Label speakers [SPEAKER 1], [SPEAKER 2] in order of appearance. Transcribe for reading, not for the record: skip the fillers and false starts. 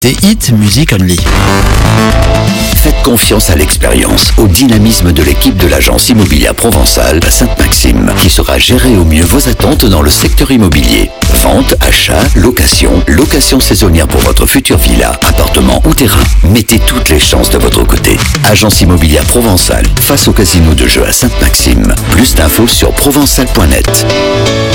[SPEAKER 1] C'est Hit Music Only.
[SPEAKER 2] Faites confiance à l'expérience, au dynamisme de l'équipe de l'agence immobilière provençale à Sainte-Maxime, qui saura gérer au mieux vos attentes dans le secteur immobilier. Vente, achat, location saisonnière pour votre future villa, appartement ou terrain. Mettez toutes les chances de votre côté. Agence immobilière provençale, face au casino de jeu à Sainte-Maxime. Plus d'infos sur provençal.net.